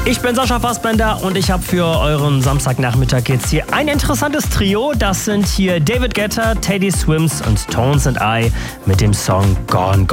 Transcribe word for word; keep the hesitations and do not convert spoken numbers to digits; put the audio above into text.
Ich bin Sascha Fassbender und ich habe für euren Samstagnachmittag jetzt hier ein interessantes Trio. Das sind hier David Guetta, Teddy Swims und Tones and I mit dem Song Gone Gone.